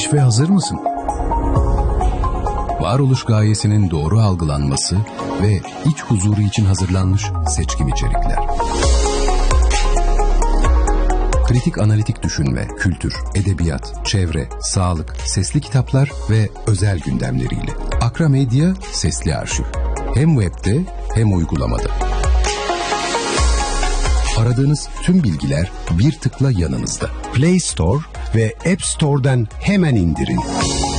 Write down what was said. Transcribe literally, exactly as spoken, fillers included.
Keşfe hazır mısın? Varoluş gayesinin doğru algılanması ve iç huzuru için hazırlanmış seçkin içerikler. Kritik analitik düşünme, kültür, edebiyat, çevre, sağlık, sesli kitaplar ve özel gündemleriyle. Akra Medya Sesli Arşiv. Hem webde hem uygulamada. Aradığınız tüm bilgiler bir tıkla yanınızda. Play Store ve App Store'dan hemen indirin.